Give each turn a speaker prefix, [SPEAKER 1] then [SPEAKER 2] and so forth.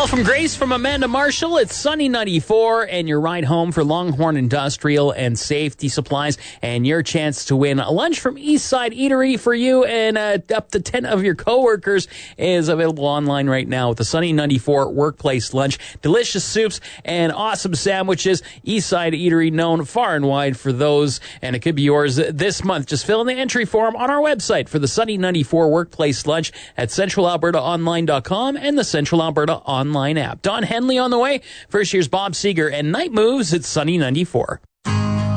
[SPEAKER 1] Call from Grace from Amanda Marshall. It's Sunny 94 and your ride home for Longhorn Industrial and Safety Supplies and your chance to win a lunch from Eastside Eatery for you and up to 10 of your coworkers is available online right now with the Sunny 94 Workplace Lunch. Delicious soups and awesome sandwiches. Eastside Eatery known far and wide for those, and it could be yours this month. Just fill in the entry form on our website for the Sunny 94 Workplace Lunch at centralalbertaonline.com and the Central Alberta Online app. Don Henley on the way. First, here's Bob Seger and Night Moves at Sunny 94.